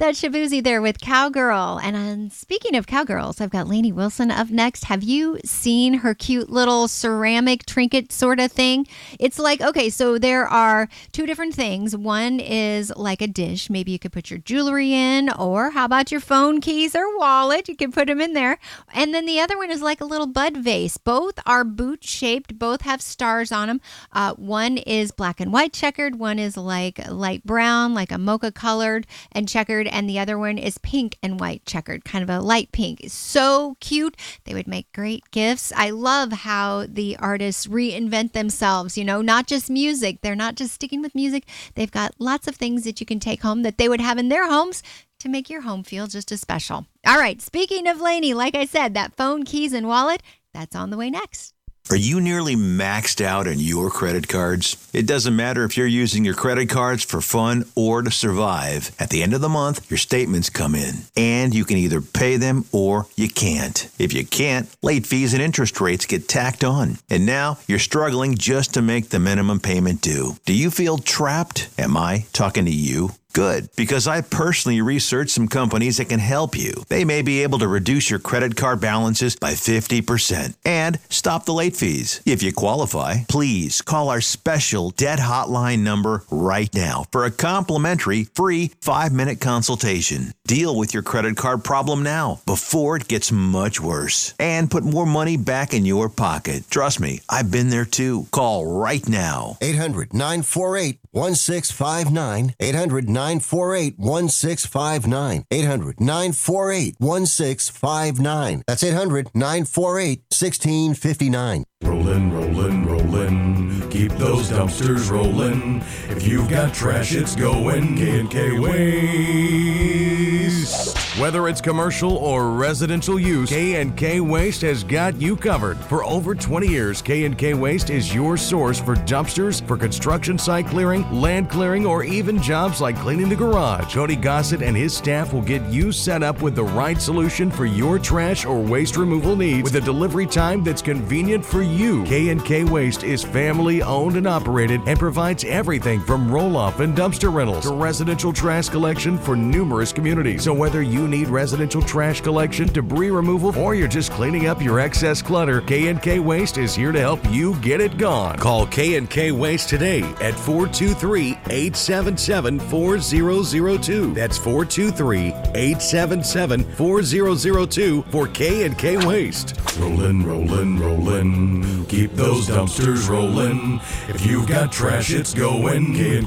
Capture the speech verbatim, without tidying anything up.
That's Shabuzi there with Cowgirl. And um, speaking of cowgirls, I've got Lainey Wilson up next. Have you seen her cute little ceramic trinket sort of thing? It's like, okay, so there are two different things. One is like a dish. Maybe you could put your jewelry in, or how about your phone keys or wallet? You can put them in there. And then the other one is like a little bud vase. Both are boot shaped. Both have stars on them. Uh, one is black and white checkered. One is like light brown, like a mocha colored and checkered. And the other one is pink and white checkered, kind of a light pink. It's so cute. They would make great gifts. I love how the artists reinvent themselves, you know, not just music. They're not just sticking with music. They've got lots of things that you can take home that they would have in their homes to make your home feel just as special. All right, speaking of Lainey, like I said, that phone, keys, and wallet, that's on the way next. Are you nearly maxed out on your credit cards? It doesn't matter if you're using your credit cards for fun or to survive. At the end of the month, your statements come in, and you can either pay them or you can't. If you can't, late fees and interest rates get tacked on. And now you're struggling just to make the minimum payment due. Do you feel trapped? Am I talking to you? Good, because I personally researched some companies that can help you. They may be able to reduce your credit card balances by fifty percent and stop the late fees. If you qualify, please call our special debt hotline number right now for a complimentary free five-minute consultation. Deal with your credit card problem now before it gets much worse and put more money back in your pocket. Trust me, I've been there too. Call right now. eight hundred nine four eight one six five nine. eight hundred nine four eight one six five nine. eight hundred nine four eight one six five nine. That's eight hundred nine four eight one six five nine. Rollin', rollin', rollin', keep those dumpsters rollin'. If you've got trash, it's going K and K Waste. Whether it's commercial or residential use, K and K Waste has got you covered. For over twenty years, K and K Waste is your source for dumpsters, for construction site clearing, land clearing, or even jobs like cleaning the garage. Cody Gossett and his staff will get you set up with the right solution for your trash or waste removal needs with a delivery time that's convenient for you. K and K Waste is family owned and operated and provides everything from roll-off and dumpster rentals to residential trash collection for numerous communities. So whether you need residential trash collection, debris removal, or you're just cleaning up your excess clutter, K and K Waste is here to help you get it gone. Call K and K Waste today at four two three, eight seven seven, four zero zero two. That's four two three, eight seven seven, four zero zero two for K and K Waste. Rollin', rollin', rollin', keep those dumpsters rollin'. If you've got trash, it's going K and